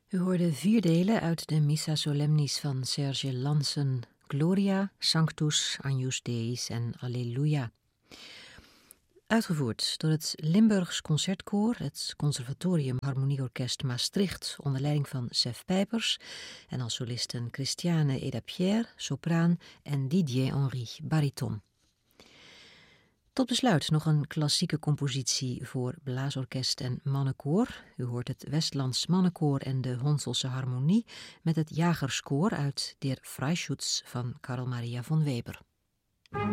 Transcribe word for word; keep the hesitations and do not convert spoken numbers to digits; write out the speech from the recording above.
U hoorde vier delen uit de Missa Solemnis van Serge Lansen, Gloria, Sanctus, Agnus Deis en Alleluia. Uitgevoerd door het Limburgs Concertkoor, het Conservatorium Harmonieorkest Maastricht onder leiding van Sef Pijpers en als solisten Christiane Eda-Pierre, sopraan en Didier Henry, bariton. Tot besluit nog een klassieke compositie voor blaasorkest en mannenkoor. U hoort het Westlands Mannenkoor en de Honselse Harmonie met het Jagerskoor uit Der Freischütz van Carl Maria von Weber.